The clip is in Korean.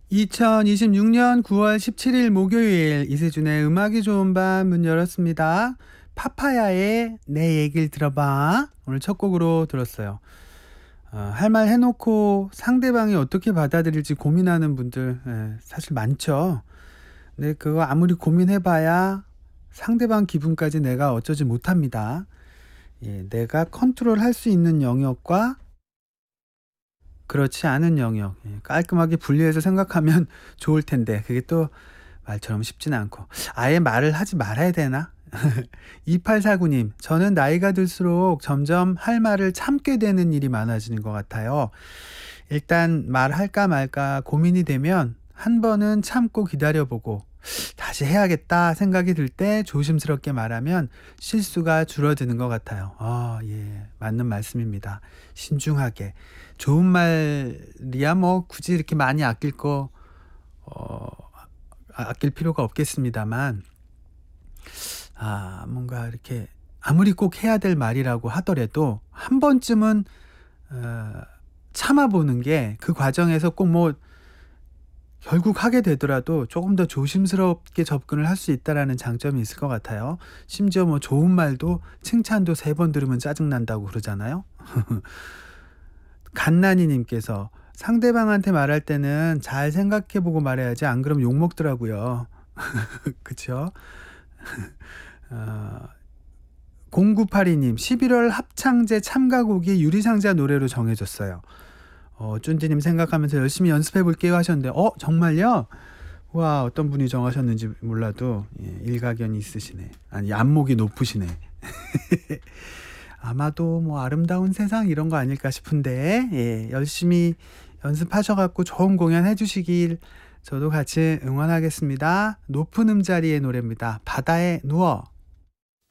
2026년 9월 17일 목요일 이세준의 음악이 좋은 밤 문 열었습니다. 파파야의 내 얘기를 들어봐. 오늘 첫 곡으로 들었어요. 할 말 해놓고 상대방이 어떻게 받아들일지 고민하는 분들 사실 많죠. 근데 그거 아무리 고민해봐야 상대방 기분까지 내가 어쩌지 못합니다. 내가 컨트롤할 수 있는 영역과 그렇지 않은 영역 깔끔하게 분리해서 생각하면 좋을 텐데 그게 또 말처럼 쉽지는 않고 아예 말을 하지 말아야 되나? 2849님, 저는 나이가 들수록 점점 할 말을 참게 되는 일이 많아지는 것 같아요. 일단 말할까 말까 고민이 되면 한 번은 참고 기다려보고 다시 해야겠다 생각이 들 때 조심스럽게 말하면 실수가 줄어드는 것 같아요. 예, 맞는 말씀입니다. 신중하게. 좋은 말이야 뭐 굳이 이렇게 많이 어, 아낄 필요가 없겠습니다만, 뭔가 이렇게 아무리 꼭 해야 될 말이라고 하더라도 한 번쯤은 참아보는 게 그 과정에서 꼭 뭐 결국 하게 되더라도 조금 더 조심스럽게 접근을 할 수 있다라는 장점이 있을 것 같아요. 심지어 뭐 좋은 말도 칭찬도 3번 들으면 짜증난다고 그러잖아요. 갓난이님께서 상대방한테 말할 때는 잘 생각해보고 말해야지 안 그럼 욕먹더라고요. 그쵸? 어, 0982님 11월 합창제 참가곡이 유리상자 노래로 정해졌어요. 쫀디님 생각하면서 열심히 연습해 볼게요 하셨는데 정말요? 와, 어떤 분이 정하셨는지 몰라도 일가견이 있으시네. 아니, 안목이 높으시네. 아마도 뭐 아름다운 세상 이런 거 아닐까 싶은데 열심히 연습하셔갖고 좋은 공연 해주시길 저도 같이 응원하겠습니다. 높은 음자리의 노래입니다. 바다에 누워.